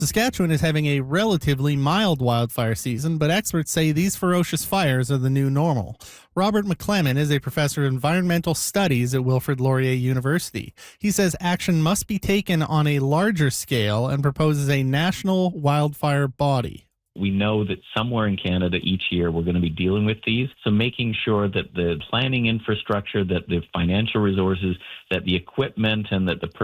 Saskatchewan is having a relatively mild wildfire season, but experts say these ferocious fires are the new normal. Robert McClellan is a professor of environmental studies at Wilfrid Laurier University. He says action must be taken on a larger scale and proposes a national wildfire body. We know that somewhere in Canada each year we're going to be dealing with these. So making sure that the planning infrastructure, that the financial resources, that the equipment, and that the